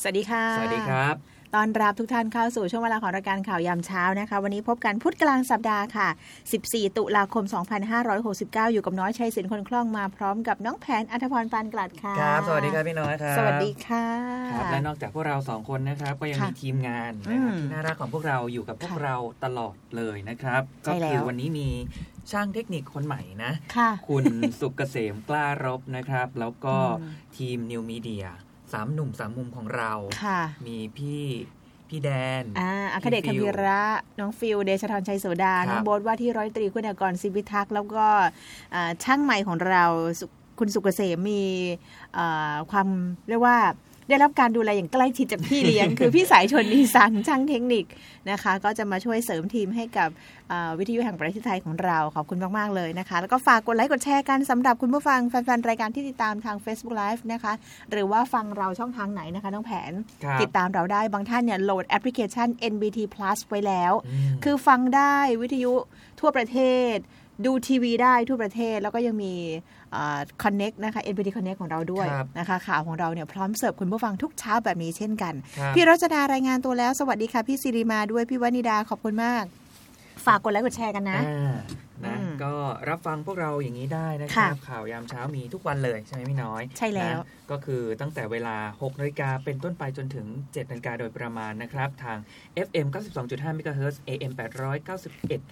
สวัสดีค่ะสวัสดีครับต้อนรับทุกท่านเข้าสู่ช่วงเวลาของรายการข่าวยามเช้านะคะวันนี้พบกันพุธกลางสัปดาห์ค่ะ14ตุลาคม2569อยู่กับน้อยชัยศิลป์คนคล่องมาพร้อมกับน้องแผนอัธพรปานกลัดค่ะครับสวัสดีครับพี่น้อยครับสวัสดีค่ะครับและนอกจากพวกเรา2คนนะครับก็ยังมีทีมงานนะครับที่น่ารักของพวกเราอยู่กับพวกเราตลอดเลยนะครับก็คือวันนี้มีช่างเทคนิคคนใหม่นะคุณสุกเกษมกล้ารบนะครับแล้วก็ทีมนิวมีเดีย3หนุ่ม3มุมของเรามีพี่แดนอัคเดชคำพีระน้องฟิลเดชธรชัยโสดาน้องโบ๊ทว่าที่ร้อยตรีคุณากรศิวิทักษ์แล้วก็ช่างใหม่ของเราคุณสุกเกษมมีความเรียกว่าได้รับการดูแลอย่างใกล้ชิดจากพี่เลี้ยง คือพี่สายชนดีซังช่างเทคนิคนะคะก็จะมาช่วยเสริมทีมให้กับวิทยุแห่งประเทศไทยของเราขอบคุณมากๆเลยนะคะแล้วก็ฝากกดไลค์กดแชร์กันสำหรับคุณผู้ฟังแฟนๆรายการที่ติดตามทาง Facebook Live นะคะหรือว่าฟังเราช่องทางไหนนะคะน้องแผนติดตามเราได้บางท่านเนี่ยโหลดแอปพลิเคชัน NBT Plus ไว้แล้วคือฟังได้วิทยุทั่วประเทศดูทีวีได้ทั่วประเทศแล้วก็ยังมีConnect นะคะ NBT Connect ของเราด้วยนะคะข่าวของเราเนี่ยพร้อมเสิร์ฟคุณผู้ฟังทุกเช้าแบบนี้เช่นกันพี่รัชดารายงานตัวแล้วสวัสดีค่ะพี่ศิริมาด้วยพี่วนิดาขอบคุณมากฝากกดไลค์กดแชร์กันนะก็รับฟังพวกเราอย่างนี้ได้นะครับข่าวยามเช้ามีทุกวันเลยใช่ไหมพี่น้อยใช่แล้วก็คือตั้งแต่เวลา 6 นาฬิกาเป็นต้นไปจนถึง 7 นาฬิกาโดยประมาณนะครับทาง FM 92.5 MHz AM 891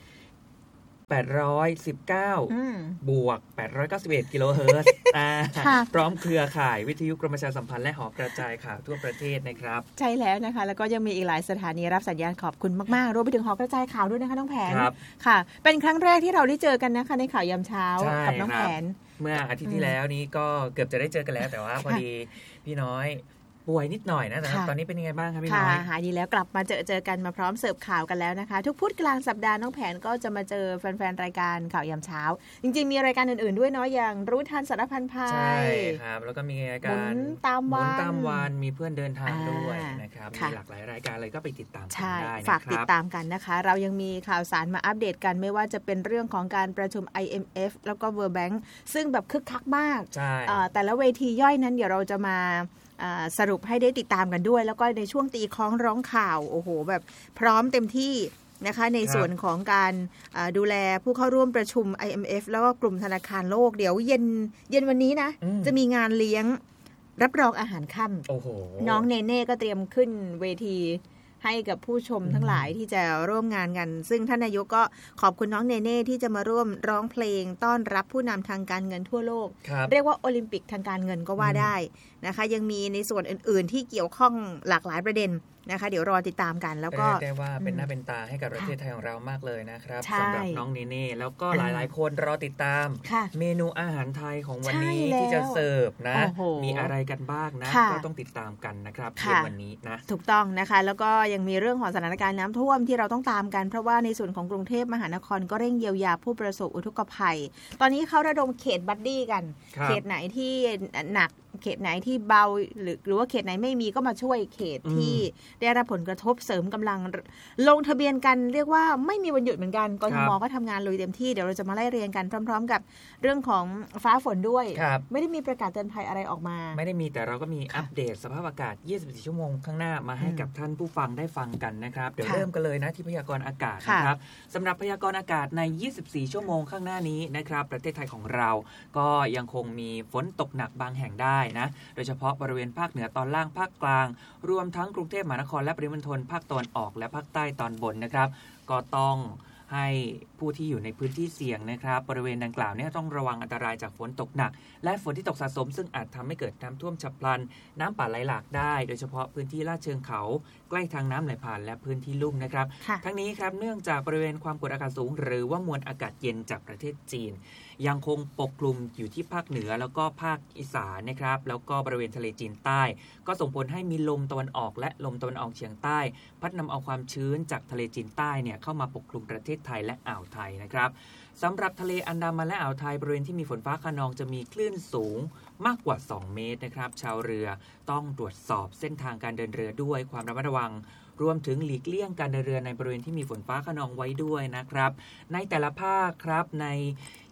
819 บวก 891 กิโลเฮิรตซ์พร้อมเครือข่ายวิทยุกรมประชาสัมพันธ์และหอกระจายข่าวทั่วประเทศนะครับใช่แล้วนะคะแล้วก็ยังมีอีกหลายสถานีรับสัญญาณขอบคุณมากๆรวมไปถึงหอกระจายข่าวด้วยนะคะน้องแผนค่ะเป็นครั้งแรกที่เราได้เจอกันนะคะในข่าวยามเช้ากับน้องแผนเมื่ออาทิตย์ที่แล้วนี้ก็เกือบจะได้เจอกันแล้วแต่ว่าพอดีพี่น้อยป่วยนิดหน่อยนะแต่ตอนนี้เป็นยังไงบ้างครับพี่น้อยหายดีแล้วกลับมาเจอกันมาพร้อมเสิร์ฟข่าวกันแล้วนะคะทุกพุธกลางสัปดาห์น้องแผนก็จะมาเจอแฟนๆรายการข่าวยามเช้าจริงๆมีรายการอื่นๆด้วยเนาะอย่างรู้ทันสารพันภัยใช่ครับแล้วก็มีรายการหมุนตามวันมีเพื่อนเดินทางด้วยนะครับมีหลากหลายรายการเลยก็ไปติดตามกันได้นะครับฝากติดตามกันนะคะเรายังมีข่าวสารมาอัปเดตกันไม่ว่าจะเป็นเรื่องของการประชุม IMF แล้วก็ World Bank ซึ่งแบบคึกคักมากแต่ละเวทีย่อยนั้นเดี๋ยวเราจะมาสรุปให้ได้ติดตามกันด้วยแล้วก็ในช่วงตีคล้องร้องข่าวโอ้โหแบบพร้อมเต็มที่นะคะในส่วนของการดูแลผู้เข้าร่วมประชุม IMF แล้วก็กลุ่มธนาคารโลกเดี๋ยวเย็นวันนี้นะจะมีงานเลี้ยงรับรองอาหารค่ำน้องเนเน่ก็เตรียมขึ้นเวทีให้กับผู้ชมทั้งหลายที่จะร่วมงานกันซึ่งท่านนายกก็ขอบคุณน้องเนเน่ที่จะมาร่วมร้องเพลงต้อนรับผู้นำทางการเงินทั่วโลกเรียกว่าโอลิมปิกทางการเงินก็ว่าได้นะคะยังมีในส่วนอื่นๆที่เกี่ยวข้องหลากหลายประเด็นนะคะเดี๋ยวรอติดตามกันแล้วก็ได้ว่าเป็นหน้าเป็นตาให้กับประเทศไทยของเรามากเลยนะครับสำหรับน้องเนเน่แล้วก็หลายๆคนรอติดตามเมนูอาหารไทยของวันนี้ที่จะเสิร์ฟนะมีอะไรกันบ้างนะก็ต้องติดตามกันนะครับเย็นวันนี้นะถูกต้องนะคะแล้วก็ยังมีเรื่องของสถานการณ์น้ำท่วมที่เราต้องตามกันเพราะว่าในส่วนของกรุงเทพมหานครก็เร่งเยียวยาผู้ประสบอุทกภัยตอนนี้เขาระดมเขตบัดดี้กันเขตไหนที่หนักเขตไหนที่เบาหรือว่าเขตไหนไม่มีก็มาช่วยเขตที่ได้รับผลกระทบเสริมกำลังลงทะเบียนกันเรียกว่าไม่มีวันหยุดเหมือนกันกทมก็ทำงานลุยเต็มที่เดี๋ยวเราจะมาไล่เรียงกันพร้อมๆกับเรื่องของฟ้าฝนด้วยไม่ได้มีประกาศเตือนภัยอะไรออกมาไม่ได้มีแต่เราก็มีอัปเดตสภาพอากาศ24ชั่วโมงข้างหน้ามาให้กับท่านผู้ฟังได้ฟังกันนะครับเดี๋ยวเริ่มกันเลยนะที่พยากรณ์อากาศนะครับสำหรับพยากรณ์อากาศใน24ชั่วโมงข้างหน้านี้นะครับประเทศไทยของเราก็ยังคงมีฝนตกหนักบางแห่งได้นะโดยเฉพาะบริเวณภาคเหนือตอนล่างภาคกลางรวมทั้งกรุงเทพมหานครและปริมณฑลภาคตะวันออกและภาคใต้ตอนบนนะครับก็ต้องให้ผู้ที่อยู่ในพื้นที่เสี่ยงนะครับบริเวณดังกล่าวเนี่ยต้องระวังอันตรายจากฝนตกหนักและฝนที่ตกสะสมซึ่งอาจทำให้เกิดน้ำท่วมฉับพลันน้ำป่าไหลหลากได้โดยเฉพาะพื้นที่ลาดเชิงเขาใกล้ทางน้ำไหลผ่านและพื้นที่ลุ่มนะครับทั้งนี้ครับเนื่องจากบริเวณความกดอากาศสูงหรือว่ามวลอากาศเย็นจากประเทศจีนยังคงปกคลุมอยู่ที่ภาคเหนือแล้วก็ภาคอีสานนะครับแล้วก็บริเวณทะเลจีนใต้ก็ส่งผลให้มีลมตะวันออกและลมตะวันออกเฉียงใต้พัดนำเอาความชื้นจากทะเลจีนใต้เนี่ยเข้ามาปกคลุมประเทศไทยและอ่าวไทยนะครับสำหรับทะเลอันดามันและอ่าวไทยบริเวณที่มีฝนฟ้าคะนองจะมีคลื่นสูงมากกว่า2 เมตรนะครับชาวเรือต้องตรวจสอบเส้นทางการเดินเรือด้วยความระมัดระวังรวมถึงหลีกเลี่ยงการเดินเรือในบริเวณที่มีฝนฟ้าคะนองไว้ด้วยนะครับในแต่ละภาคครับใน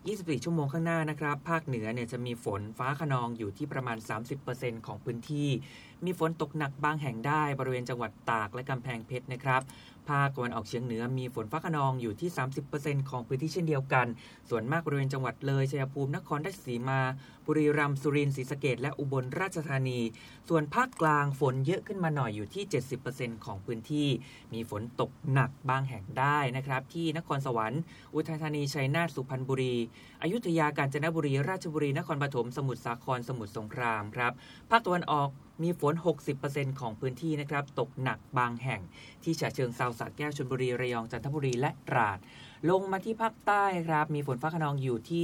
24 ชั่วโมงข้างหน้านะครับภาคเหนือเนี่ยจะมีฝนฟ้าคะนองอยู่ที่ประมาณ 30% ของพื้นที่มีฝนตกหนักบางแห่งได้บริเวณจังหวัดตากและกำแพงเพชรนะครับภาคตะวันออกเฉียงเหนือมีฝนฟ้าคะนองอยู่ที่ 30% ของพื้นที่เช่นเดียวกันส่วนมากบริเวณจังหวัดเลยชัยภูมินครราชสีมาบุรีรัมย์สุรินทร์ศรีสะเกษและอุบลราชธานีส่วนภาคกลางฝนเยอะขึ้นมาหน่อยอยู่ที่ 70% ของพื้นที่มีฝนตกหนักบางแห่งได้นะครับที่นครสวรรค์อุทัยธานีชัยนาทสุพรรณบุรีอยุธยากาญจนบุรีราชบุรีนครปฐมสมุทรสาครสมุทรสงครามครับภาคตะวันออกมีฝน 60% ของพื้นที่นะครับตกหนักบางแห่งที่ฉะเชิงเทราสระแก้วชลบุรีระยองจันทบุรีและตราดลงมาที่ภาคใต้ครับมีฝนฟ้าคะนองอยู่ที่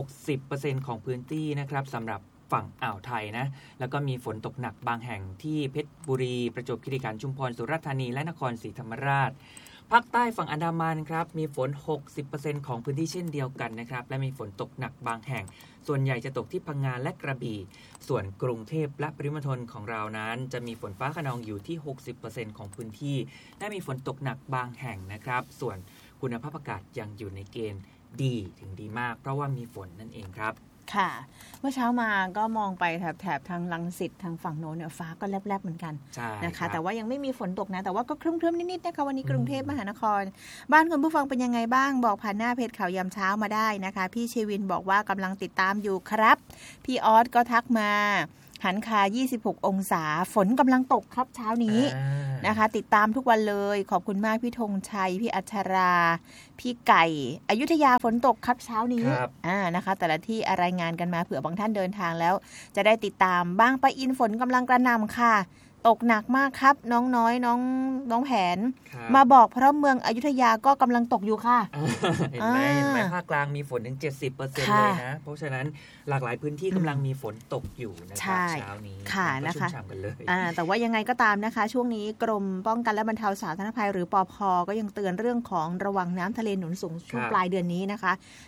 60% ของพื้นที่นะครับสำหรับฝั่งอ่าวไทยนะแล้วก็มีฝนตกหนักบางแห่งที่เพชรบุรีประจวบคีรีขันธ์ชุมพรสุราษฎร์ธานีและนครศรีธรรมราชภาคใต้ฝั่งอันดามันครับมีฝน 60% ของพื้นที่เช่นเดียวกันนะครับและมีฝนตกหนักบางแห่งส่วนใหญ่จะตกที่พังงาและกระบี่ส่วนกรุงเทพและปริมณฑลของเรานั้นจะมีฝนฟ้าคะนองอยู่ที่ 60% ของพื้นที่และมีฝนตกหนักบางแห่งนะครับส่วนคุณภาพอากาศยังอยู่ในเกณฑ์ดีถึงดีมากเพราะว่ามีฝนนั่นเองครับค่ะเมื่อเช้ามาก็มองไปแถบทางรังสิตทางฝั่งโน้นเนี่ยฟ้าก็แลบๆเหมือนกันนะคะแต่ว่ายังไม่มีฝนตกนะแต่ว่าก็ครึ้มๆนิดๆนะคะวันนี้กรุงเทพมหานครบ้านคุณผู้ฟังเป็นยังไงบ้างบอกผ่านหน้าเพจข่าวยามเช้ามาได้นะคะพี่เชวินบอกว่ากำลังติดตามอยู่ครับพี่ออสก็ทักมาหันคา26องศาฝนกำลังตกครับเช้านี้นะคะติดตามทุกวันเลยขอบคุณมากพี่ธงชัยพี่อัชราพี่ไก่อยุธยาฝนตกครับเช้านี้นะคะแต่ละที่รายงานกันมาเผื่อบางท่านเดินทางแล้วจะได้ติดตามบางปะอินฝนกำลังกระหน่ำค่ะตกหนักมากครับน้องน้อยน้องแผนมาบอกเพราะเมืองอยุธยาก็กำลังตกอยู่ค่ะเห็นไหมภาคกลางมีฝนถึง 70% เลยนะเพราะฉะนั้นหลากหลายพื้นที่กำลังมีฝนตกอยู่นะครับเช้านี้ค่ะนะคะชุ่มฉ่ำกันเลยแต่ว่ายังไงก็ตามนะคะช่วงนี้กรมป้องกันและบรรเทาสาธารณภัยหรือปภ.ก็ยังเตือนเรื่องของระวังน้ำทะเลหนุนสูงช่วงปลายเดือนนี้นะคะ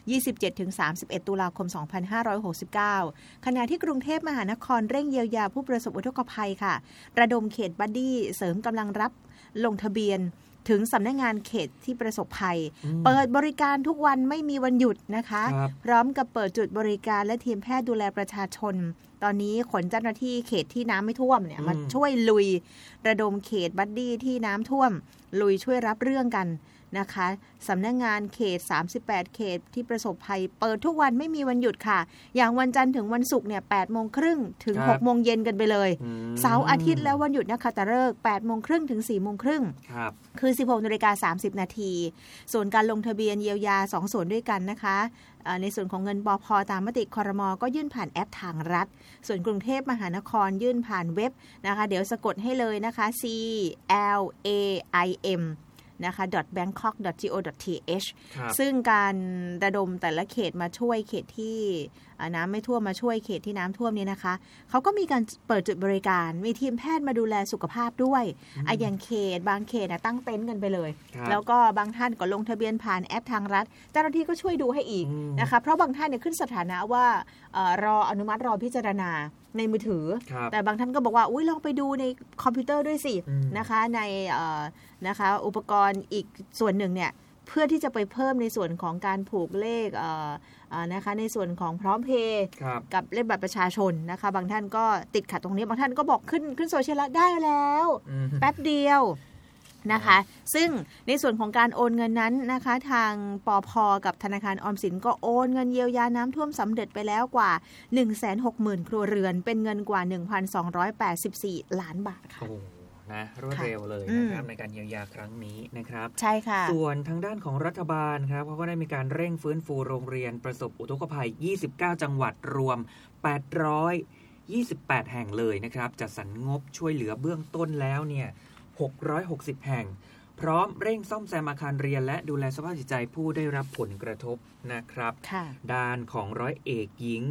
27-31 ตุลาคม 2569 ขณะที่กรุงเทพมหานครเร่งเยียวยาผู้ประสบอุทกภัยค่ะระดมเขตบัดดี้เสริมกำลังรับลงทะเบียนถึงสำนักงานเขตที่ประสบภัยเปิดบริการทุกวันไม่มีวันหยุดนะคะพร้อมกับเปิดจุดบริการและทีมแพทย์ดูแลประชาชนตอนนี้ขนเจ้าหน้าที่เขตที่น้ำไม่ท่วมเนี่ยมาช่วยลุยระดมเขตบัดดี้ที่น้ำท่วมลุยช่วยรับเรื่องกันนะคะสำนักงานเขต38เขตที่ประสบภัยเปิดทุกวันไม่มีวันหยุดค่ะอย่างวันจันทร์ถึงวันศุกร์เนี่ย 8:30 ถึง 6:00 นกันไปเลยเสาร์อาทิตย์แล้ววันหยุดนะคะตะเลิก 8:30 ถึง 4:30 ครับคือ 16:30 น.ส่วนการลงทะเบียนเยียวยา2ส่วนด้วยกันนะคะในส่วนของเงินปภ.ตามมติครม.ก็ยื่นผ่านแอปทางรัฐส่วนกรุงเทพมหานครยื่นผ่านเว็บนะคะเดี๋ยวสะกดให้เลยนะคะ CLAIMนะคะ .bangkok.go.th ซึ่งการระดมแต่ละเขตมาช่วยเขตที่น้ำไม่ท่วมมาช่วยเขตที่น้ำท่วมเนี่ยนะคะเขาก็มีการเปิดจุดบริการมีทีมแพทย์มาดูแลสุขภาพด้วยอย่างเขตบางเขตตั้งเต็นท์กันไปเลยแล้วก็บางท่านก็ลงทะเบียนผ่านแอปทางรัฐเจ้าหน้าที่ก็ช่วยดูให้อีกนะคะเพราะบางท่านเนี่ยขึ้นสถานะว่ารออนุมัติรอพิจารณาในมือถือแต่บางท่านก็บอกว่าอุ๊ยลองไปดูในคอมพิวเตอร์ด้วยสินะคะในนะคะอุปกรณ์อีกส่วนหนึ่งเนี่ยเพื่อที่จะไปเพิ่มในส่วนของการผูกเลขนะคะในส่วนของพร้อมเพย์กับเลขบัตรประชาชนนะคะบางท่านก็ติดขัดตรงนี้บางท่านก็บอกขึ้นโซเชียลได้แล้วแป๊บเดียวนะคะซึ่งในส่วนของการโอนเงินนั้นนะคะทางปภ.กับธนาคารออมสินก็โอนเงินเยียวยาน้ำท่วมสำเร็จไปแล้วกว่า 160,000 ครัวเรือนเป็นเงินกว่า 1,284 ล้านบาทค่ะนะรวดเร็วเลยนะครับในการเยียวยาครั้งนี้นะครับใช่ค่ะส่วนทางด้านของรัฐบาลครับเขาก็ได้มีการเร่งฟื้นฟูโรงเรียนประสบอุทกภัย29จังหวัดรวม828แห่งเลยนะครับจัดสรรงบช่วยเหลือเบื้องต้นแล้วเนี่ย660แห่งพร้อมเร่งซ่อมแซมอาคารเรียนและดูแลสภาพจิตใจผู้ได้รับผลกระทบนะครับด้านของร้อยเอกหญิง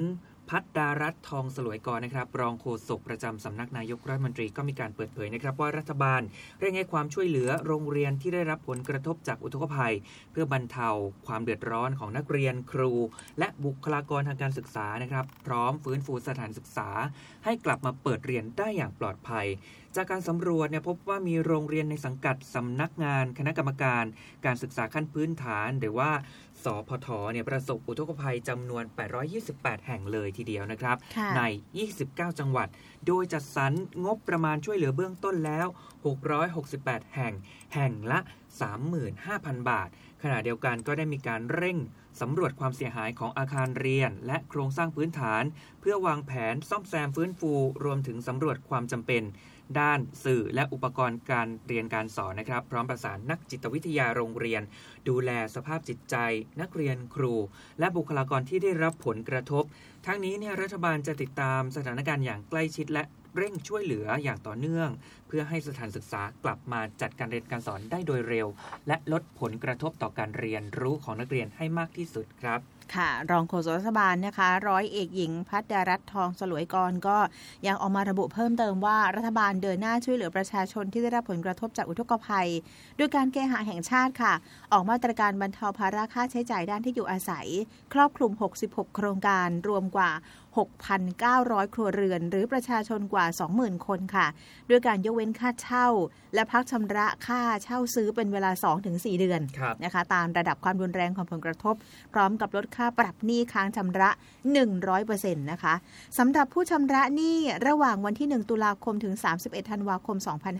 ภัทรรัตน์ทองสลวยกรนะครับรองโฆษกประจำสำนักนายกรัฐมนตรีก็มีการเปิดเผยนะครับว่ารัฐบาลเร่งให้ความช่วยเหลือโรงเรียนที่ได้รับผลกระทบจากอุทกภัยเพื่อบรรเทาความเดือดร้อนของนักเรียนครูและบุคลากรทางการศึกษานะครับพร้อมฟื้นฟูสถานศึกษาให้กลับมาเปิดเรียนได้อย่างปลอดภัยจากการสำรวจเนี่ยพบว่ามีโรงเรียนในสังกัดสำนักงานคณะกรรมการการศึกษาขั้นพื้นฐานหรือว่าสพทเนี่ยประสบอุทกภัยจำนวน828แห่งเลยทีเดียวนะครับใน29จังหวัดโดยจัดสรรงบประมาณช่วยเหลือเบื้องต้นแล้ว668แห่งละ 35,000 บาทขณะเดียวกันก็ได้มีการเร่งสำรวจความเสียหายของอาคารเรียนและโครงสร้างพื้นฐานเพื่อวางแผนซ่อมแซมฟื้นฟูรวมถึงสำรวจความจำเป็นด้านสื่อและอุปกรณ์การเรียนการสอนนะครับพร้อมประสานนักจิตวิทยาโรงเรียนดูแลสภาพจิตใจนักเรียนครูและบุคลากรที่ได้รับผลกระทบทั้งนี้เนี่ยรัฐบาลจะติดตามสถานการณ์อย่างใกล้ชิดและเร่งช่วยเหลืออย่างต่อเนื่องเพื่อให้สถานศึกษากลับมาจัดการเรียนการสอนได้โดยเร็วและลดผลกระทบต่อการเรียนรู้ของนักเรียนให้มากที่สุดครับค่ะรองโฆษกรัฐบาลนะคะร้อยเอกหญิงภัทรรัตน์ทองสลวยกรก็ยังออกมาระบุเพิ่มเติมว่ารัฐบาลเดินหน้าช่วยเหลือประชาชนที่ได้รับผลกระทบจากอุทกภัยด้วยการเคหะแห่งชาติค่ะออกมาตรการบรรเทาภาระค่าใช้จ่ายด้านที่อยู่อาศัยครอบคลุม66โครงการรวมกว่า 6,900 ครัวเรือนหรือประชาชนกว่า 20,000 คนค่ะด้วยการยกเว้นค่าเช่าและพักชำระค่าเช่าซื้อเป็นเวลา 2-4 เดือนนะคะตามระดับความรุนแรงของผลกระทบพร้อมกับลดค่าปรับหนี้ค้างชำระ 100% นะคะสำหรับผู้ชำระหนี้ระหว่างวันที่ 1 ตุลาคมถึง 31 ธันวาคม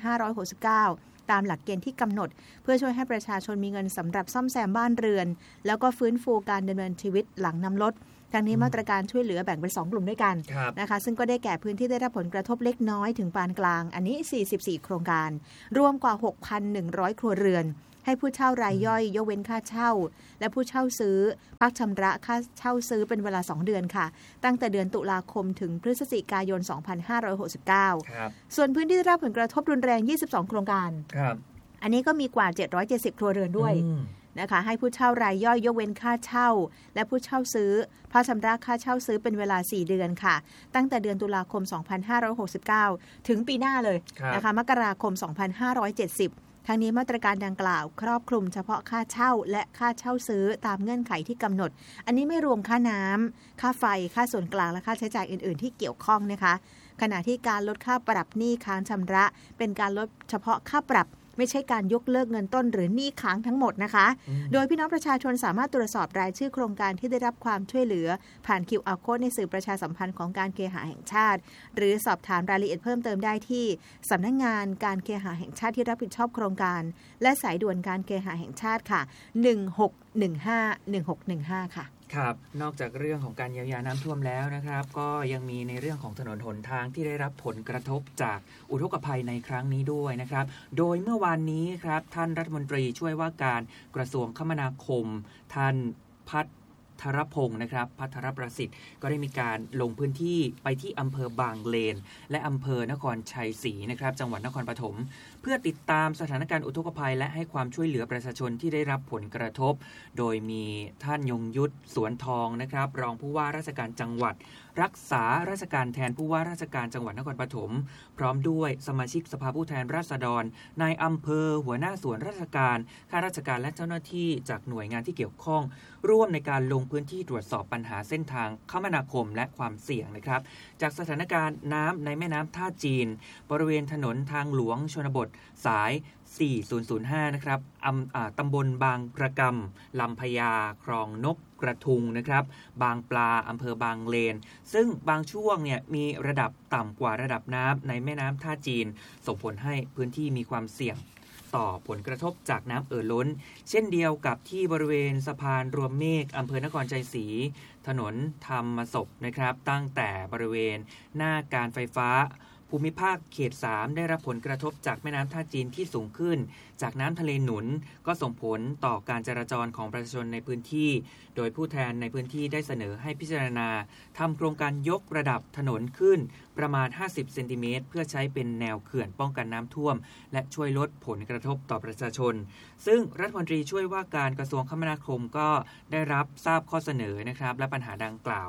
2569 ตามหลักเกณฑ์ที่กำหนดเพื่อช่วยให้ประชาชนมีเงินสำหรับซ่อมแซมบ้านเรือนแล้วก็ฟื้นฟูการดำเนินชีวิตหลังน้ำลดทั้งนี้มาตรการช่วยเหลือแบ่งเป็น2กลุ่มด้วยกันนะคะซึ่งก็ได้แก่พื้นที่ได้รับผลกระทบเล็กน้อยถึงปานกลางอันนี้44โครงการรวมกว่า 6,100 ครัวเรือนให้ผู้เช่ารายย่อยยกเว้นค่าเช่าและผู้เช่าซื้อพักชำระค่าเช่าซื้อเป็นเวลา2เดือนค่ะตั้งแต่เดือนตุลาคมถึงพฤศจิกายน 2569 ส่วนพื้นที่ได้รับผลกระทบรุนแรง22โครงการอันนี้ก็มีกว่า770ครัวเรือนด้วยนะคะให้ผู้เช่ารายย่อยยกเว้นค่าเช่าและผู้เช่าซื้อพักชำระค่าเช่าซื้อเป็นเวลา4เดือนค่ะตั้งแต่เดือนตุลาคม 2569 ถึงปีหน้าเลยนะคะมกราคม 2570ทั้งนี้มาตรการดังกล่าวครอบคลุมเฉพาะค่าเช่าและค่าเช่าซื้อตามเงื่อนไขที่กำหนดอันนี้ไม่รวมค่าน้ำค่าไฟค่าส่วนกลางและค่าใช้จ่ายอื่นๆที่เกี่ยวข้องนะคะขณะที่การลดค่าปรับหนี้ค้างชำระเป็นการลดเฉพาะค่าปรับไม่ใช่การยกเลิกเงินต้นหรือหนี้ค้างทั้งหมดนะคะโดยพี่น้องประชาชนสามารถตรวจสอบรายชื่อโครงการที่ได้รับความช่วยเหลือผ่าน QR Code ในสื่อประชาสัมพันธ์ของการเคหะแห่งชาติหรือสอบถามรายละเอียดเพิ่มเติมได้ที่สำนักงานการเคหะแห่งชาติที่รับผิดชอบโครงการและสายด่วนการเคหะแห่งชาติค่ะ1615 ค่ะครับนอกจากเรื่องของการเยียวยาน้ำท่วมแล้วนะครับก็ยังมีในเรื่องของถนนหนทางที่ได้รับผลกระทบจากอุทกภัยในครั้งนี้ด้วยนะครับโดยเมื่อวานนี้ครับท่านรัฐมนตรีช่วยว่าการกระทรวงคมนาคมท่านพัทรพงศ์นะครับพัทรประสิทธิ์ก็ได้มีการลงพื้นที่ไปที่อำเภอบางเลนและอำเภอนครชัยศรีนะครับจังหวัดนครปฐมเพื่อติดตามสถานการณ์อุทกภัยและให้ความช่วยเหลือประชาชนที่ได้รับผลกระทบโดยมีท่านยงยุทธสวนทองนะครับรองผู้ว่าราชการจังหวัดรักษาราชการแทนผู้ว่าราชการจังหวัดนครปฐมพร้อมด้วยสมาชิกสภาผู้แทนราษฎรนายอำเภอหัวหน้าส่วนราชการข้าราชการและเจ้าหน้าที่จากหน่วยงานที่เกี่ยวข้องร่วมในการลงพื้นที่ตรวจสอบปัญหาเส้นทางคมนาคมและความเสี่ยงนะครับจากสถานการณ์น้ำในแม่น้ำท่าจีนบริเวณถนนทางหลวงชนบทสาย4005นะครับตำบลบางกระกำลำพญาคลองนกกระทุงนะครับบางปลาอำเภอบางเลนซึ่งบางช่วงเนี่ยมีระดับต่ำกว่าระดับน้ำในแม่น้ำท่าจีนส่งผลให้พื้นที่มีความเสี่ยงต่อผลกระทบจากน้ำล้นเช่นเดียวกับที่บริเวณสะพานรวมเมฆอำเภอนครชัยศรีถนนธรรมศพนะครับตั้งแต่บริเวณหน้าการไฟฟ้าภูมิภาคเขต3ได้รับผลกระทบจากแม่น้ำท่าจีนที่สูงขึ้นจากน้ำทะเลหนุนก็ส่งผลต่อการจราจรของประชาชนในพื้นที่โดยผู้แทนในพื้นที่ได้เสนอให้พิจารณาทำโครงการยกระดับถนนขึ้นประมาณ50เซนติเมตรเพื่อใช้เป็นแนวเขื่อนป้องกันน้ำท่วมและช่วยลดผลกระทบต่อประชาชนซึ่งรัฐมนตรีช่วยว่าการกระทรวงคมนาคมก็ได้รับทราบข้อเสนอนะครับและปัญหาดังกล่าว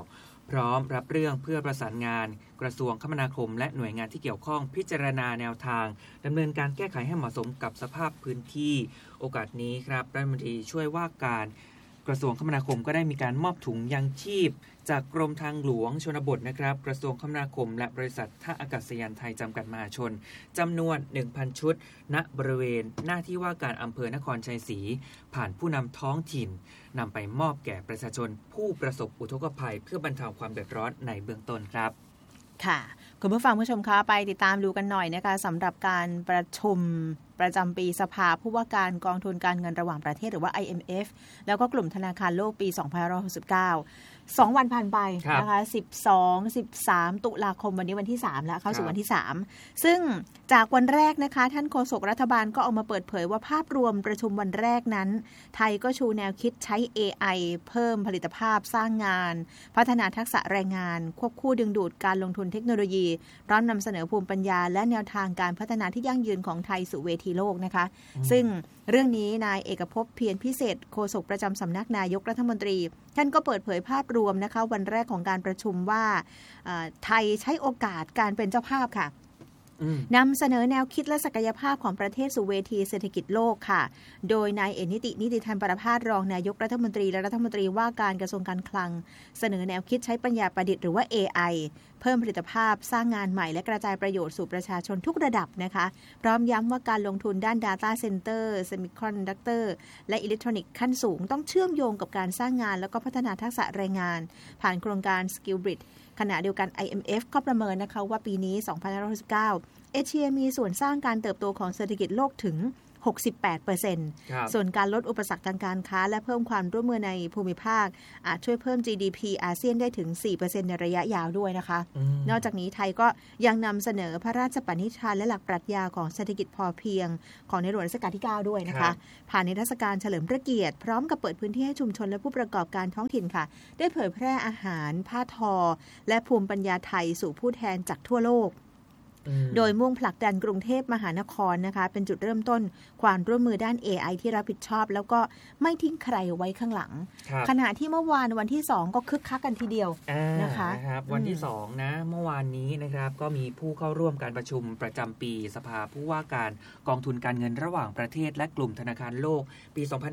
พร้อมรับเรื่องเพื่อประสานงานกระทรวงคมนาคมและหน่วยงานที่เกี่ยวข้องพิจารณาแนวทางดำเนินการแก้ไขให้เหมาะสมกับสภาพพื้นที่โอกาสนี้ครับรัฐมนตรีช่วยว่าการกระทรวงคมนาคมก็ได้มีการมอบถุงยังชีพจากกรมทางหลวงชนบทนะครับกระทรวงคมนาคมและบริษัทท่าอากาศยานไทยจำกัดมหาชนจำนวน 1,000 ชุดณบริเวณหน้าที่ว่าการอำเภอนครชัยศรีผ่านผู้นำท้องถิ่นนำไปมอบแก่ประชาชนผู้ประสบอุทกภัยเพื่อบรรเทาความเดือดร้อนในเบื้องต้นครับค่ะคุณผู้ฟังผู้ชมคะไปติดตามดูกันหน่อยนะคะสำหรับการประชุมประจำปีสภาผู้ว่าการกองทุนการเงินระหว่างประเทศหรือว่า IMF แล้วก็กลุ่มธนาคารโลกปี 2569 2 วันผ่านไปนะคะ12-13 ตุลาคมวันนี้วันที่3แล้วเข้าสู่วันที่3ซึ่งจากวันแรกนะคะท่านโฆษกรัฐบาลก็ออกมาเปิดเผยว่าภาพรวมประชุมวันแรกนั้นไทยก็ชูแนวคิดใช้ AI เพิ่มผลิตภาพสร้างงานพัฒนาทักษะแรงงานควบคู่ดึงดูดการลงทุนเทคโนโลยีพร้อมนำเสนอภูมิปัญญาและแนวทางการพัฒนาที่ยั่งยืนของไทยสู่เวทีโลกนะคะซึ่งเรื่องนี้นายเอกภพเพียรพิเศษโฆษกประจำสำนักนายกรัฐมนตรีท่านก็เปิดเผยภาพรวมนะคะวันแรกของการประชุมว่าไทยใช้โอกาสการเป็นเจ้าภาพค่ะนำเสนอแนวคิดและศักยภาพของประเทศสู่เวทีเศรษฐกิจโลกค่ะโดยนายเอกนิติธันประภาสรองนายกรัฐมนตรีและรัฐมนตรีว่าการกระทรวงการคลังเสนอแนวคิดใช้ปัญญาประดิษฐ์หรือว่า AI เพิ่มผลิตภาพสร้างงานใหม่และกระจายประโยชน์สู่ประชาชนทุกระดับนะคะพร้อมย้ำว่าการลงทุนด้าน Data Center Semiconductor และอิเล็กทรอนิกส์ขั้นสูงต้องเชื่อมโยงกับการสร้างงานแล้วก็พัฒนาทักษะแรงงานผ่านโครงการ Skill Bridge ขณะเดียวกัน IMF ก็ประเมินนะคะว่าปีนี้ 2569 เอเชียมีส่วนสร้างการเติบโตของเศรษฐกิจโลกถึง 68% ส่วนการลดอุปสรรคทางการค้าและเพิ่มความร่วมมือในภูมิภาคอาจช่วยเพิ่ม GDP อาเซียนได้ถึง 4% ในระยะยาวด้วยนะคะนอกจากนี้ไทยก็ยังนำเสนอพระราชปณิธานและหลักปรัชญาของเศรษฐกิจพอเพียงของในหลวงรัชกาลที่ 9 ด้วยนะคะผ่านนิทรรศการเฉลิมพระเกียรติพร้อมกับเปิดพื้นที่ให้ชุมชนและผู้ประกอบการท้องถิ่นค่ะได้เผยแพร่อาหารผ้าทอและภูมิปัญญาไทยสู่ผู้แทนจากทั่วโลกโดยมุ่งผลักดันกรุงเทพมหานครนะคะเป็นจุดเริ่มต้นความร่วมมือด้าน AI ที่รับผิดชอบแล้วก็ไม่ทิ้งใครไว้ข้างหลังขณะที่เมื่อวานวันที่2ก็คึกคักกันทีเดียวนะคะวันที่2นะเมื่อวานนี้นะครับก็มีผู้เข้าร่วมการประชุมประจำปีสภาผู้ว่าการกองทุนการเงินระหว่างประเทศและกลุ่มธนาคารโลกปี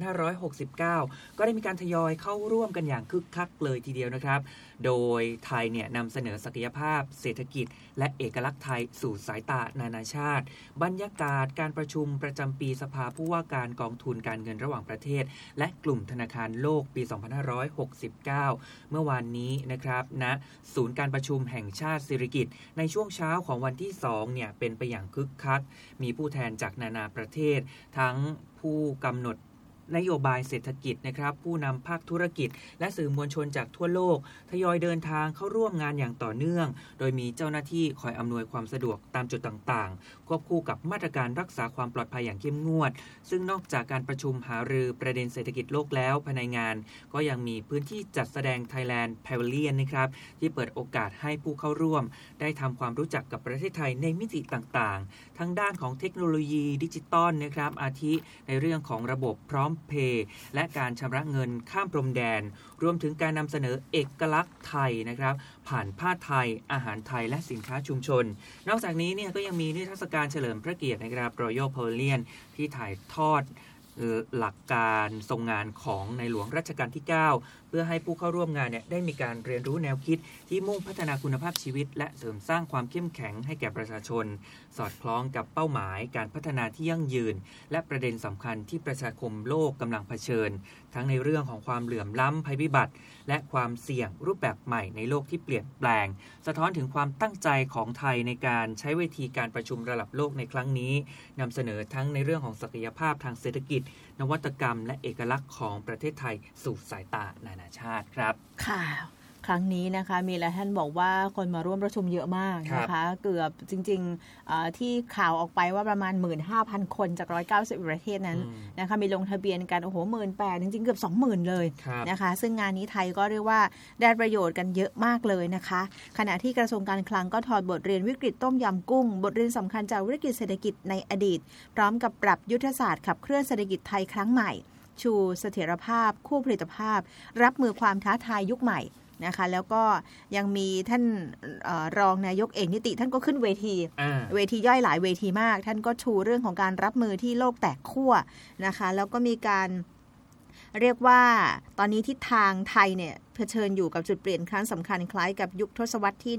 2569 ก็ได้มีการทยอยเข้าร่วมกันอย่างคึกคักเลยทีเดียวนะครับโดยไทยเนี่ยนำเสนอศักยภาพเศรษฐกิจและเอกลักษณ์ไทยสู่สายตานานาชาติบรรยากาศการประชุมประจำปีสภาผู้ว่าการกองทุนการเงินระหว่างประเทศและกลุ่มธนาคารโลกปี 2569 เมื่อวานนี้นะครับณศูนย์การประชุมแห่งชาติสิริกิติ์ในช่วงเช้าของวันที่2เนี่ยเป็นไปอย่างคึกคักมีผู้แทนจากนานาประเทศทั้งผู้กำหนดนโยบายเศรษฐกิจนะครับผู้นำภาคธุรกิจและสื่อมวลชนจากทั่วโลกทยอยเดินทางเข้าร่วมงานอย่างต่อเนื่องโดยมีเจ้าหน้าที่คอยอำนวยความสะดวกตามจุดต่างๆควบคู่กับมาตรการรักษาความปลอดภัยอย่างเข้มงวดซึ่งนอกจากการประชุมหารือประเด็นเศรษฐกิจโลกแล้วภายในงานก็ยังมีพื้นที่จัดแสดง Thailand Pavilion นะครับที่เปิดโอกาสให้ผู้เข้าร่วมได้ทำความรู้จักกับประเทศไทยในมิติต่างๆทั้งด้านของเทคโนโลยีดิจิตอลนะครับอาทิในเรื่องของระบบพร้อมเพย์และการชำระเงินข้ามพรมแดนรวมถึงการนำเสนอเอกลักษณ์ไทยนะครับผ่านผ้าไทยอาหารไทยและสินค้าชุมชนนอกจากนี้เนี่ยก็ยังมีนิทรรศการเฉลิมพระเกียรตินะครับ Royal Pavilion ที่ถ่ายทอดหลักการทรงงานของในหลวงรัชกาลที่ 9 เพื่อให้ผู้เข้าร่วมงานเนี่ยได้มีการเรียนรู้แนวคิดที่มุ่งพัฒนาคุณภาพชีวิตและเสริมสร้างความเข้มแข็งให้แก่ประชาชนสอดคล้องกับเป้าหมายการพัฒนาที่ยั่งยืนและประเด็นสำคัญที่ประชาคมโลกกำลังเผชิญทั้งในเรื่องของความเหลื่อมล้ำภัยพิบัติและความเสี่ยงรูปแบบใหม่ในโลกที่เปลี่ยนแปลงสะท้อนถึงความตั้งใจของไทยในการใช้เวทีการประชุมระดับโลกในครั้งนี้นำเสนอทั้งในเรื่องของศักยภาพทางเศรษฐกิจนวัตกรรมและเอกลักษณ์ของประเทศไทยสู่สายตานานาชาติครับค่ะครั้งนี้นะคะมีหลายท่านบอกว่าคนมาร่วมประชุมเยอะมากนะคะเกือบจริงๆที่ข่าวออกไปว่าประมาณ 15,000 คนจาก190ประเทศนั้นนะคะมีลงทะเบียนกันโอ้โห 18,000 จริงๆเกือบ 20,000 เลยนะคะซึ่งงานนี้ไทยก็เรียกว่าได้ประโยชน์กันเยอะมากเลยนะคะขณะที่กระทรวงการคลังก็ถอดบทเรียนวิกฤตต้มยำกุ้งบทเรียนสำคัญจากวิกฤตเศรษฐกิจในอดีตพร้อมกับปรับยุทธศาสตร์ขับเคลื่อนเศรษฐกิจไทยครั้งใหม่ชูเสถียรภาพคู่ผลิตภาพรับมือความท้าทายยุคใหม่นะคะแล้วก็ยังมีท่านรองนายกเอกนิติท่านก็ขึ้นเวทีย่อยหลายเวทีมากท่านก็ชูเรื่องของการรับมือที่โลกแตกขั้วนะคะแล้วก็มีการเรียกว่าตอนนี้ทิศทางไทยเนี่ยเผชิญอยู่กับจุดเปลี่ยนครั้งสำคัญคล้ายกับยุคทศวรรษที่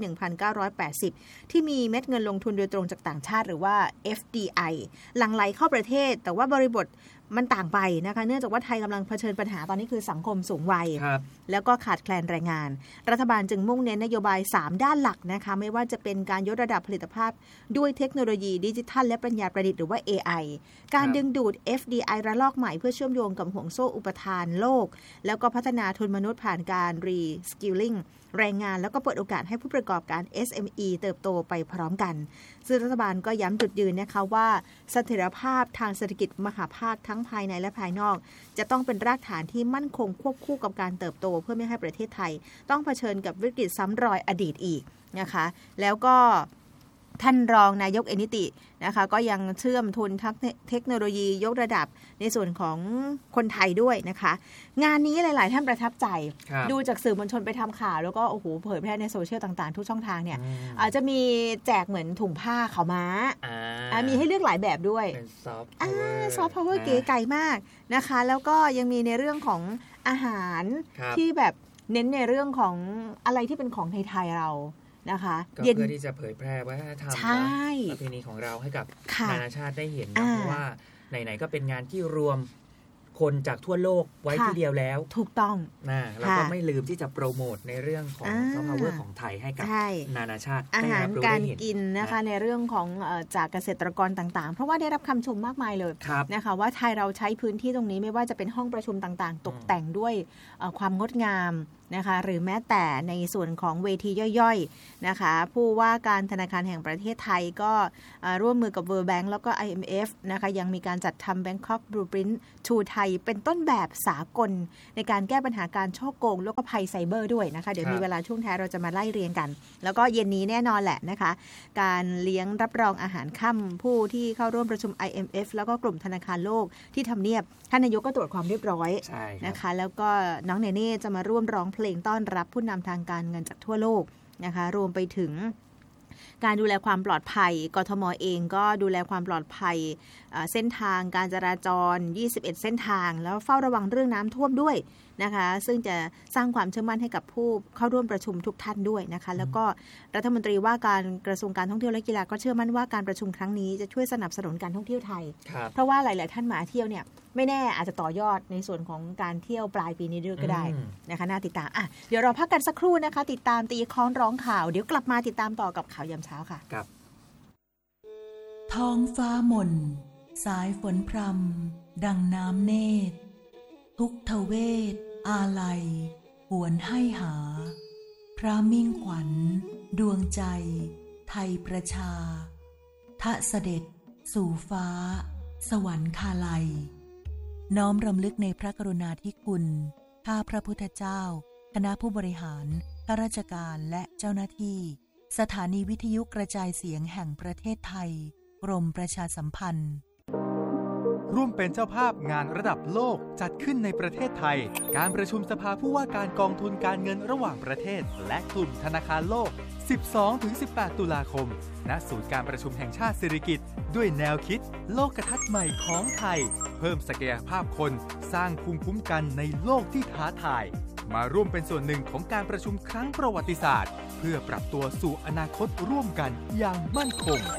1980 ที่มีเม็ดเงินลงทุนโดยตรงจากต่างชาติหรือว่า FDI หลั่งไหลเข้าประเทศแต่ว่าบริบทมันต่างไปนะคะเนื่องจากว่าไทยกำลังเผชิญปัญหาตอนนี้คือสังคมสูงวัยแล้วก็ขาดแคลนแรงงานรัฐบาลจึงมุ่งเน้นนโยบาย3ด้านหลักนะคะไม่ว่าจะเป็นการยกระดับผลิตภาพด้วยเทคโนโลยีดิจิทัลและปัญญาประดิษฐ์หรือว่า AI การดึงดูด FDI ระลอกใหม่เพื่อเชื่อมโยงกับห่วงโซ่อุปทานโลกแล้วก็พัฒนาทุนมนุษย์ผ่านการรีสกิลลิ่งแรงงานแล้วก็เปิดโอกาสให้ผู้ประกอบการ SME เติบโตไปพร้อมกันซึ่งรัฐบาลก็ย้ำจุดยืนนะคะว่าเสถียรภาพทางเศรษฐกิจมหภาคทั้งภายในและภายนอกจะต้องเป็นรากฐานที่มั่นคงควบคู่กับการเติบโตเพื่อไม่ให้ประเทศไทยต้องเผชิญกับวิกฤตซ้ำรอยอดีตอีกนะคะแล้วก็ท่านรองนายกเอกนิตินะคะก็ยังเชื่อมทุนเทคโนโลยียกระดับในส่วนของคนไทยด้วยนะคะงานนี้หลายๆท่านประทับใจดูจากสื่อมวลชนไปทำข่าวแล้วก็โอ้โหเผยแพร่ในโซเชียลต่างๆทุกช่องทางเนี่ยอาจจะมีแจกเหมือนถุงผ้าขาวม้ามีให้เลือกหลายแบบด้วยเป็นซอฟต์พาวเวอร์เก๋ไก่มากนะคะแล้วก็ยังมีในเรื่องของอาหารที่แบบเน้นในเรื่องของอะไรที่เป็นของไทยๆเรานะคะก็เพื่อที่จะเผยแพร่วัฒนธรรมและประเพณีของเราให้กับนานาชาติได้เห็นนะเพราะว่าไหนๆก็เป็นงานที่รวมคนจากทั่วโลกไว้ที่เดียวแล้วถูกต้องแล้วก็ไม่ลืมที่จะโปรโมทในเรื่องของซอฟต์พาวเวอร์ของไทยให้กับนานาชาติอาหารการกินนะคะในเรื่องของจากเกษตรกรต่างๆเพราะว่าได้รับคำชมมากมายเลยนะคะว่าไทยเราใช้พื้นที่ตรงนี้ไม่ว่าจะเป็นห้องประชุมต่างๆตกแต่งด้วยความงดงามนะคะหรือแม้แต่ในส่วนของเวทีย่อยๆนะคะผู้ว่าการธนาคารแห่งประเทศไทยก็ร่วมมือกับ World Bank แล้วก็ IMF นะคะยังมีการจัดทำ Bangkok Blueprint to Thai เป็นต้นแบบสากลในการแก้ปัญหาการฉ้อโกงแล้วก็ภัยไซเบอร์ด้วยนะคะเดี๋ยวมีเวลาช่วงท้ายเราจะมาไล่เรียงกันแล้วก็เย็นนี้แน่นอนแหละนะคะการเลี้ยงรับรองอาหารค่ำผู้ที่เข้าร่วมประชุม IMF แล้วก็กลุ่มธนาคารโลกที่ทำเนียบท่านนายกก็ตรวจความเรียบร้อยนะคะแล้วก็น้องเนเน่จะมาร่วมร้องเพลงต้อนรับผู้นำทางการเงินจากทั่วโลกนะคะรวมไปถึงการดูแลความปลอดภัยกทม.เองก็ดูแลความปลอดภัยเส้นทางการจราจร21เส้นทางแล้วเฝ้าระวังเรื่องน้ำท่วมด้วยนะคะซึ่งจะสร้างความเชื่อมั่นให้กับผู้เข้าร่วมประชุมทุกท่านด้วยนะคะแล้วก็รัฐมนตรีว่าการกระทรวงการท่องเที่ยวและกีฬาก็เชื่อมั่นว่าการประชุมครั้งนี้จะช่วยสนับสนุนการท่องเที่ยวไทยเพราะว่าหลายๆท่านมาเที่ยวเนี่ยไม่แน่อาจจะต่อยอดในส่วนของการเที่ยวปลายปีนี้ด้วยก็ได้นะคะน่าติดตามเดี๋ยวเราพักกันสักครู่นะคะติดตามตีค้อนร้องข่าวเดี๋ยวกลับมาติดตามต่อกับข่าวยามเช้าค่ะครับท้องฟ้าหม่นสายฝนพรำดังน้ำเนตรทุกทเวทอาลัยหวนให้หาพระมิ่งขวัญดวงใจไทยประชาทะเสด็จสู่ฟ้าสวรรคาลัยน้อมรำลึกในพระกรุณาธิคุณข้าพระพุทธเจ้าคณะผู้บริหารข้าราชการและเจ้าหน้าที่สถานีวิทยุกระจายเสียงแห่งประเทศไทยกรมประชาสัมพันธ์ร่วมเป็นเจ้าภาพงานระดับโลกจัดขึ้นในประเทศไทยการประชุมสภาผู้ว่าการกองทุนการเงินระหว่างประเทศและกลุ่มธนาคารโลก 12-18 ตุลาคมณศูนย์การประชุมแห่งชาติสิริกิติ์ด้วยแนวคิดโลกทัศน์ใหม่ของไทยเพิ่มศักยภาพคนสร้างภูมิคุ้มกันในโลกที่ท้าทายมาร่วมเป็นส่วนหนึ่งของการประชุมครั้งประวัติศาสตร์เพื่อปรับตัวสู่อนาคตร่วมกันอย่างมั่นคง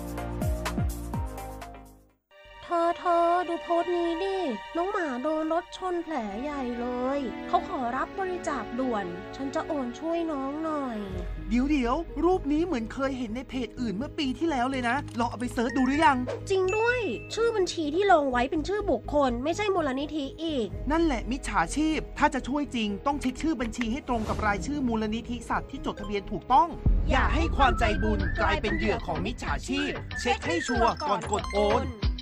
เธอดูโพสต์นี้ดิน้องหมาโดนรถชนแผลใหญ่เลยเขาขอรับบริจาคด่วนฉันจะโอนช่วยน้องหน่อยเดี๋ยวรูปนี้เหมือนเคยเห็นในเพจอื่นเมื่อปีที่แล้วเลยนะลองเอาไปเสิร์ชดูหรือยังจริงด้วยชื่อบัญชีที่ลงไว้เป็นชื่อบุคคลไม่ใช่มูลนิธิอีกนั่นแหละมิจฉาชีพถ้าจะช่วยจริงต้องเช็คชื่อบัญชีให้ตรงกับรายชื่อมูลนิธิสัตว์ที่จดทะเบียนถูกต้องอย่าให้ความใจบุญกลายเป็นเหยื่อของมิจฉาชีพเช็คให้ชัวร์ก่อนกดโอน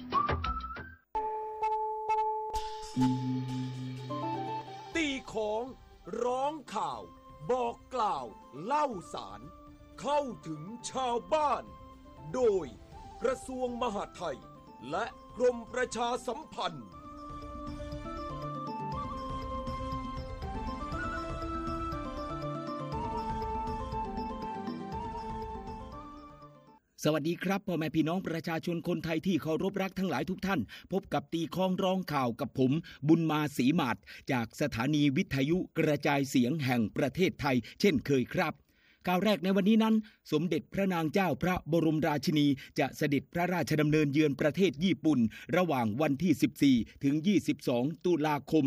ตีของร้องข่าวบอกกล่าวเล่าสารเข้าถึงชาวบ้านโดยกระทรวงมหาดไทยและกรมประชาสัมพันธ์สวัสดีครับพ่อแม่พี่น้องประชาชนคนไทยที่เคารพรักทั้งหลายทุกท่านพบกับตีคล้องร้องข่าวกับผมบุญมาศรีมาศจากสถานีวิทยุกระจายเสียงแห่งประเทศไทยเช่นเคยครับข่าวแรกในวันนี้นั้นสมเด็จพระนางเจ้าพระบรมราชินีจะเสด็จพระราชดำเนินเยือนประเทศญี่ปุ่นระหว่างวันที่14ถึง22ตุลาคม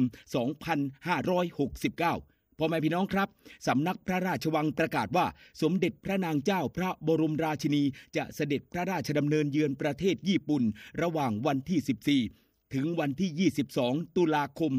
2569พ่อแม่พี่น้องครับสำนักพระราชวังประกาศว่าสมเด็จพระนางเจ้าพระบรมราชินีจะเสด็จพระราชดำเนินเยือนประเทศญี่ปุ่นระหว่างวันที่14ถึงวันที่22ตุลาคม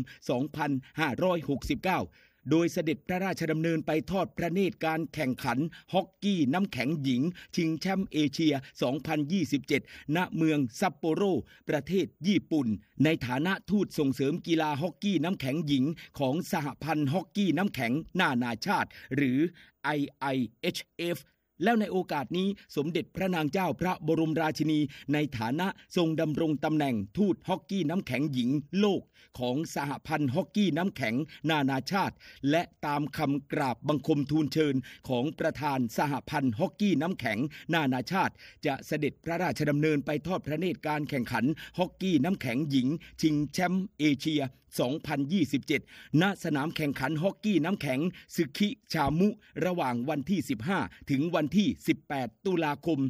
2569โดยเสด็จพระราชดำเนินไปทอดพระเนตรการแข่งขันฮอกกี้น้ำแข็งหญิงชิงแชมป์เอเชีย 2027 ณ เมืองซัปโปโรประเทศญี่ปุ่นในฐานะทูตส่งเสริมกีฬาฮอกกี้น้ำแข็งหญิงของสหพันธ์ฮอกกี้น้ำแข็งนานาชาติหรือ IIHFแล้วในโอกาสนี้สมเด็จพระนางเจ้าพระบรมราชินีในฐานะทรงดำรงตำแหน่งทูตฮอกกี้น้ำแข็งหญิงโลกของสหพันธ์ฮอกกี้น้ำแข็งนานาชาติและตามคำกราบบังคมทูลเชิญของประธานสหพันธ์ฮอกกี้น้ำแข็งนานาชาติจะเสด็จพระราชดำเนินไปทอดพระเนตรการแข่งขันฮอกกี้น้ำแข็งหญิงชิงแชมป์เอเชีย 2027 ณ สนามแข่งขันฮอกกี้น้ำแข็งซึคิชามุระหว่างวันที่15ถึงวันที่18ตุลาคม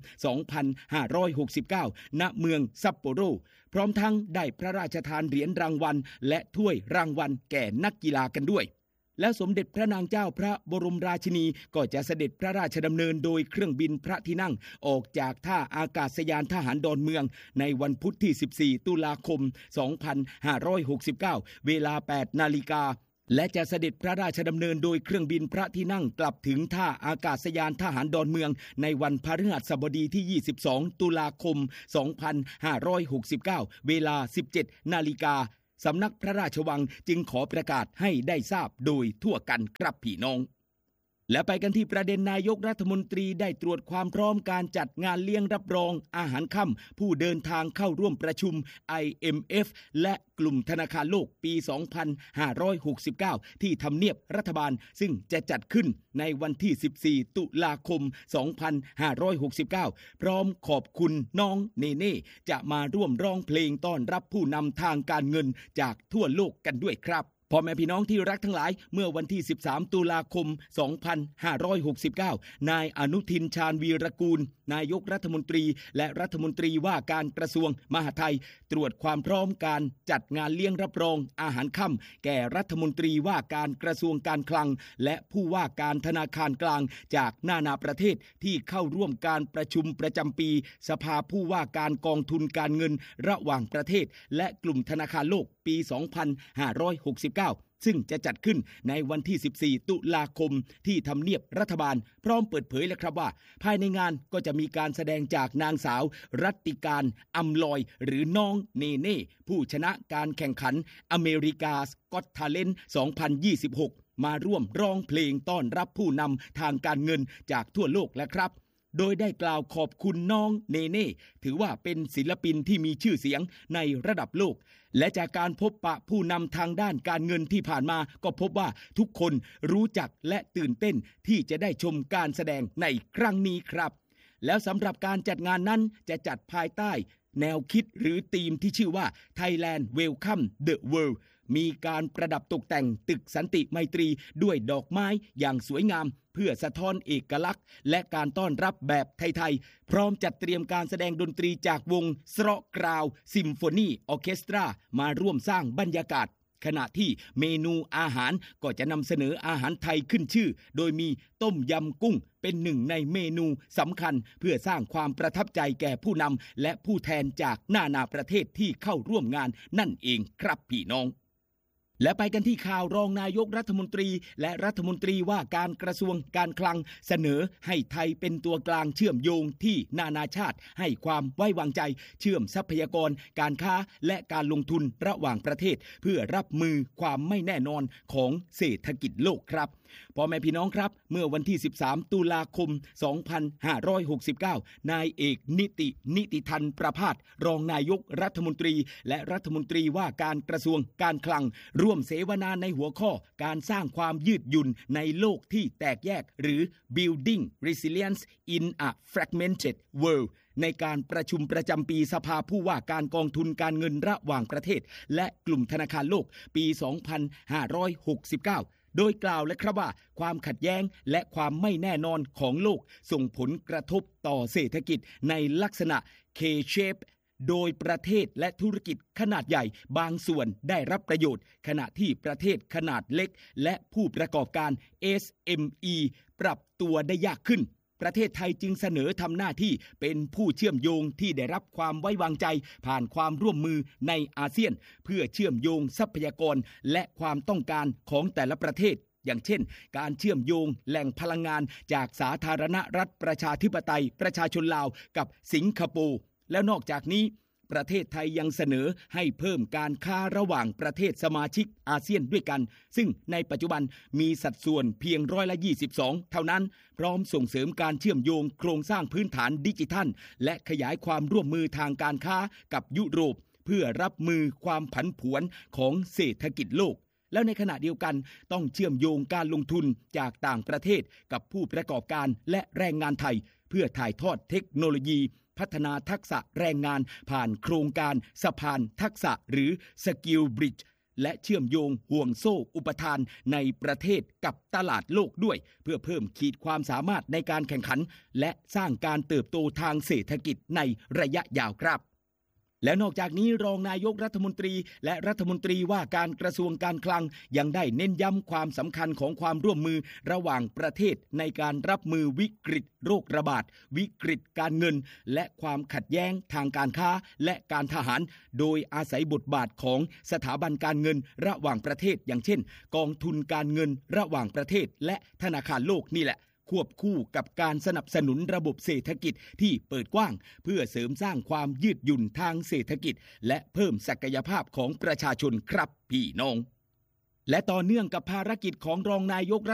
2569ณ เมืองซัปโปโรพร้อมทั้งได้พระราชทานเหรียญรางวัลและถ้วยรางวัลแก่นักกีฬากันด้วยและสมเด็จพระนางเจ้าพระบรมราชินีก็จะเสด็จพระราชดำเนินโดยเครื่องบินพระที่นั่งออกจากท่าอากาศยานทหารดอนเมืองในวันพุธที่14ตุลาคม2569เวลา 8 นาฬิกาและจะเสด็จพระราชดำเนินโดยเครื่องบินพระที่นั่งกลับถึงท่าอากาศยานทหารดอนเมืองในวันพฤหัสบดีที่22ตุลาคม2569เวลา 17 นาฬิกาสำนักพระราชวังจึงขอประกาศให้ได้ทราบโดยทั่วกันครับพี่น้องและไปกันที่ประเด็นนายกรัฐมนตรีได้ตรวจความพร้อมการจัดงานเลี้ยงรับรองอาหารค่ำผู้เดินทางเข้าร่วมประชุม IMF และกลุ่มธนาคารโลกปี 2569 ที่ทำเนียบรัฐบาลซึ่งจะจัดขึ้นในวันที่14ตุลาคม2569พร้อมขอบคุณน้องเนเน่จะมาร่วมร้องเพลงต้อนรับผู้นำทางการเงินจากทั่วโลกกันด้วยครับพ่อแม่พี่น้องที่รักทั้งหลายเมื่อวันที่13ตุลาคม2569นายอนุทินชาญวีรกูลนายกรัฐมนตรีและรัฐมนตรีว่าการกระทรวงมหาดไทยตรวจความพร้อมการจัดงานเลี้ยงรับรองอาหารค่ำแก่รัฐมนตรีว่าการกระทรวงการคลังและผู้ว่าการธนาคารกลางจากนานาประเทศที่เข้าร่วมการประชุมประจำปีสภาผู้ว่าการกองทุนการเงินระหว่างประเทศและกลุ่มธนาคารโลกปี 2569ซึ่งจะจัดขึ้นในวันที่14ตุลาคมที่ทำเนียบรัฐบาลพร้อมเปิดเผยแล้วครับว่าภายในงานก็จะมีการแสดงจากนางสาวรัตติการอำลอยหรือน้องเนเน่ผู้ชนะการแข่งขันอเมริกาสก็อต ทาเลนต์ 2026มาร่วมร้องเพลงต้อนรับผู้นำทางการเงินจากทั่วโลกแล้วครับโดยได้กล่าวขอบคุณน้องเนเน่ถือว่าเป็นศิลปินที่มีชื่อเสียงในระดับโลกและจากการพบปะผู้นำทางด้านการเงินที่ผ่านมาก็พบว่าทุกคนรู้จักและตื่นเต้นที่จะได้ชมการแสดงในครั้งนี้ครับแล้วสำหรับการจัดงานนั้นจะจัดภายใต้แนวคิดหรือธีมที่ชื่อว่า Thailand Welcome the World มีการประดับตกแต่งตึกสันติไมตรีด้วยดอกไม้อย่างสวยงามเพื่อสะท้อนเอกลักษณ์และการต้อนรับแบบไทยๆพร้อมจัดเตรียมการแสดงดนตรีจากวงสระกราวซิมโฟนีออร์เคสตรามาร่วมสร้างบรรยากาศขณะที่เมนูอาหารก็จะนำเสนออาหารไทยขึ้นชื่อโดยมีต้มยำกุ้งเป็นหนึ่งในเมนูสำคัญเพื่อสร้างความประทับใจแก่ผู้นำและผู้แทนจากนานาประเทศที่เข้าร่วมงานนั่นเองครับพี่น้องและไปกันที่ข่าวรองนายกรัฐมนตรีและรัฐมนตรีว่าการกระทรวงการคลังเสนอให้ไทยเป็นตัวกลางเชื่อมโยงที่นานาชาติให้ความไว้วางใจเชื่อมทรัพยากรการค้าและการลงทุนระหว่างประเทศเพื่อรับมือความไม่แน่นอนของเศรษฐกิจโลกครับพ่อแม่พี่น้องครับเมื่อวันที่13ตุลาคม2569นายเอกนิติธันประภาสรองนายกรัฐมนตรีและรัฐมนตรีว่าการกระทรวงการคลังร่วมเสวนาในหัวข้อการสร้างความยืดหยุ่นในโลกที่แตกแยกหรือ Building Resilience in a Fragmented World ในการประชุมประจำปีสภาผู้ว่าการกองทุนการเงินระหว่างประเทศและกลุ่มธนาคารโลกปี 2569 โดยกล่าวและครับว่าความขัดแย้งและความไม่แน่นอนของโลกส่งผลกระทบต่อเศรษฐกิจในลักษณะ K-shape โดยประเทศและธุรกิจขนาดใหญ่บางส่วนได้รับประโยชน์ขณะที่ประเทศขนาดเล็กและผู้ประกอบการ SME ปรับตัวได้ยากขึ้นประเทศไทยจึงเสนอทำหน้าที่เป็นผู้เชื่อมโยงที่ได้รับความไว้วางใจผ่านความร่วมมือในอาเซียนเพื่อเชื่อมโยงทรัพยากรและความต้องการของแต่ละประเทศอย่างเช่นการเชื่อมโยงแหล่งพลังงานจากสาธารณรัฐประชาธิปไตยประชาชนลาวกับสิงคโปร์แล้วนอกจากนี้ประเทศไทยยังเสนอให้เพิ่มการค้าระหว่างประเทศสมาชิกอาเซียนด้วยกันซึ่งในปัจจุบันมีสัดส่วนเพียง22%เท่านั้นพร้อมส่งเสริมการเชื่อมโยงโครงสร้างพื้นฐานดิจิทัลและขยายความร่วมมือทางการค้ากับยุโรปเพื่อรับมือความผันผวนของเศรษฐกิจโลกแล้วในขณะเดียวกันต้องเชื่อมโยงการลงทุนจากต่างประเทศกับผู้ประกอบการและแรงงานไทยเพื่อถ่ายทอดเทคโนโลยีพัฒนาทักษะแรงงานผ่านโครงการสะพานทักษะหรือ Skill Bridge และเชื่อมโยงห่วงโซ่อุปทานในประเทศกับตลาดโลกด้วยเพื่อเพิ่มขีดความสามารถในการแข่งขันและสร้างการเติบโตทางเศรษฐกิจในระยะยาวครับและนอกจากนี้รองนายกรัฐมนตรีและรัฐมนตรีว่าการกระทรวงการคลังยังได้เน้นย้ำความสำคัญของความร่วมมือระหว่างประเทศในการรับมือวิกฤตโรคระบาดวิกฤตการเงินและความขัดแย้งทางการค้าและการทหารโดยอาศัยบทบาทของสถาบันการเงินระหว่างประเทศอย่างเช่นกองทุนการเงินระหว่างประเทศและธนาคารโลกนี่แหละควบคู่กับการสนับสนุนระบบเศรษฐกิจที่เปิดกว้างเพื่อเสริมสร้างความยืดหยุ่นทางเศรษฐกิจและเพิ่มศักยภาพของประชาชนครับพี่น้องและต่อเนื่องกับภารกิจของรองนายก